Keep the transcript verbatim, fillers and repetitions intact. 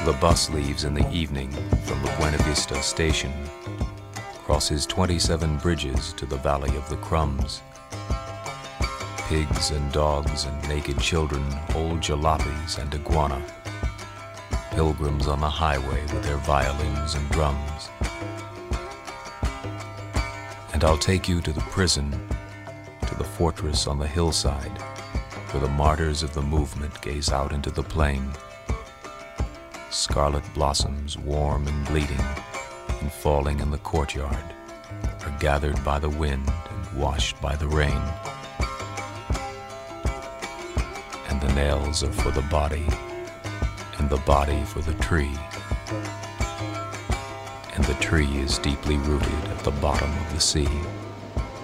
The bus leaves in the evening from the Buena Vista station, crosses twenty-seven bridges to the Valley of the Crumbs. Pigs and dogs and naked children hold jalopies and iguana. Pilgrims on the highway with their violins and drums. And I'll take you to the prison, to the fortress on the hillside, where the martyrs of the movement gaze out into the plain. Scarlet blossoms, warm and bleeding, and falling in the courtyard, are gathered by the wind and washed by the rain. And the nails are for the body, and the body for the tree. And the tree is deeply rooted at the bottom of the sea.